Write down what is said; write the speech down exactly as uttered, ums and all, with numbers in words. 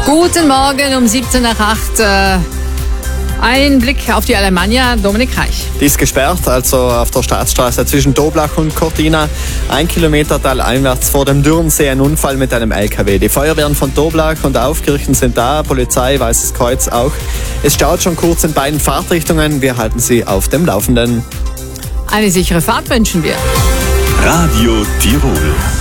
Guten Morgen um siebzehn nach acht. Äh, ein Blick auf die Alemannia, Dominik Reich. Die ist gesperrt, also auf der Staatsstraße zwischen Doblach und Cortina. Ein Kilometer taleinwärts vor dem Dürrensee ein Unfall mit einem L K W. Die Feuerwehren von Doblach und Aufkirchen sind da, Polizei, Weißes Kreuz auch. Es staut schon kurz in beiden Fahrtrichtungen. Wir halten Sie auf dem Laufenden. Eine sichere Fahrt wünschen wir. Radio Tirol.